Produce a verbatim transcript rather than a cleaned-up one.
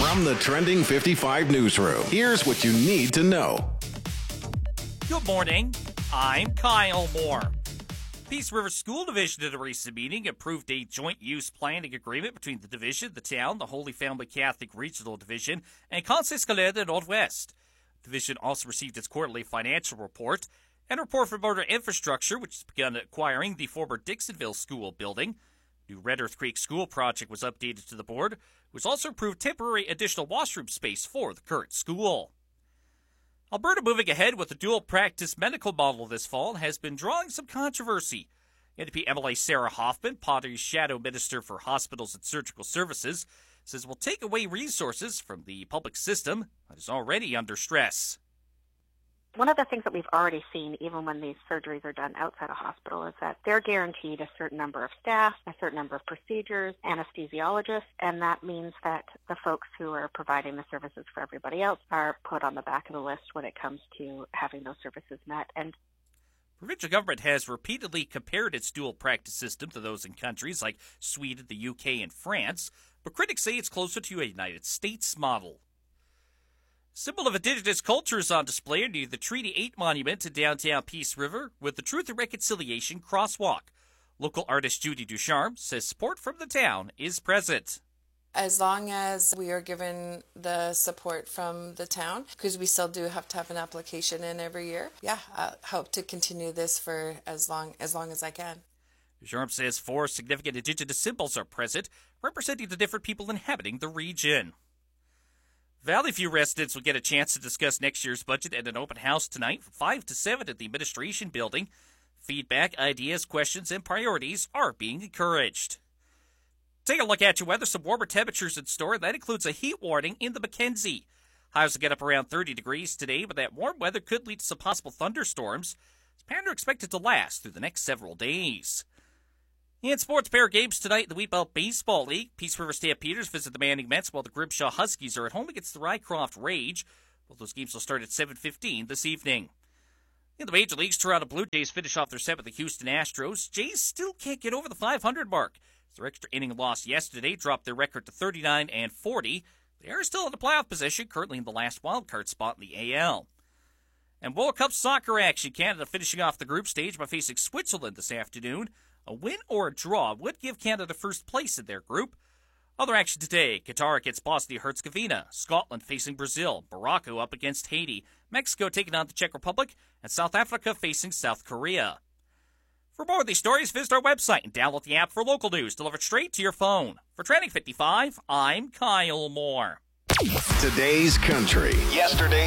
From the Trending fifty-five newsroom, here's what you need to know. Good morning. I'm Kyle Moore. Peace River School Division at a recent meeting approved a joint-use planning agreement between the division, the town, the Holy Family Catholic Regional Division, and Conseil Scolaire de Nord-Ouest. The division also received its quarterly financial report and a report from Motor Infrastructure, which has begun acquiring the former Dixonville School building. New Red Earth Creek School project was updated to the board, which also approved temporary additional washroom space for the current school. Alberta moving ahead with the dual-practice medical model this fall has been drawing some controversy. N D P M L A Sarah Hoffman, Pottery's Shadow Minister for Hospitals and Surgical Services, says will take away resources from the public system that is already under stress. One of the things that we've already seen, even when these surgeries are done outside a hospital, is that they're guaranteed a certain number of staff, a certain number of procedures, anesthesiologists, and that means that the folks who are providing the services for everybody else are put on the back of the list when it comes to having those services met. And provincial government has repeatedly compared its dual practice system to those in countries like Sweden, the U K, and France, but critics say it's closer to a United States model. Symbol of Indigenous culture is on display near the Treaty eight monument in downtown Peace River with the Truth and Reconciliation crosswalk. Local artist Judy Ducharme says support from the town is present. As long as we are given the support from the town, because we still do have to have an application in every year, yeah, I hope to continue this for as long as long as I can. Ducharme says four significant Indigenous symbols are present, representing the different people inhabiting the region. Valley View residents will get a chance to discuss next year's budget at an open house tonight from five to seven at the Administration Building. Feedback, ideas, questions, and priorities are being encouraged. Take a look at your weather. Some warmer temperatures in store. That includes a heat warning in the Mackenzie. Highs will get up around thirty degrees today, but that warm weather could lead to some possible thunderstorms. This pattern are expected to last through the next several days. In sports, pair of games tonight in the Wheatbelt Baseball League. Peace River Stampeders visit the Manning Mets, while the Grimshaw Huskies are at home against the Rycroft Rage. Both those games will start at seven fifteen this evening. In the Major Leagues, Toronto Blue Jays finish off their set with the Houston Astros. Jays still can't get over the five hundred mark. Their extra inning loss yesterday dropped their record to thirty-nine and forty. They are still in the playoff position, currently in the last wildcard spot in the A L. And World Cup soccer action. Canada finishing off the group stage by facing Switzerland this afternoon. A win or a draw would give Canada first place in their group. Other action today, Qatar against Bosnia-Herzegovina, Scotland facing Brazil, Morocco up against Haiti, Mexico taking on the Czech Republic, and South Africa facing South Korea. For more of these stories, visit our website and download the app for local news delivered straight to your phone. For Trending fifty-five, I'm Kyle Moore. Today's country. Yesterday.